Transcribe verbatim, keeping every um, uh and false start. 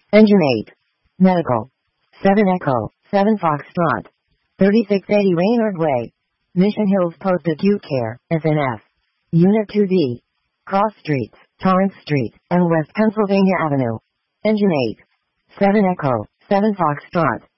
Engine eight. Medical. seven Echo, seven Foxtrot. thirty-six eighty Raynard Way. Mission Hills Post-Acute Care, S N F. Unit two D. Cross Streets, Torrance Street, and West Pennsylvania Avenue. Engine eight. seven Echo, seven Foxtrot.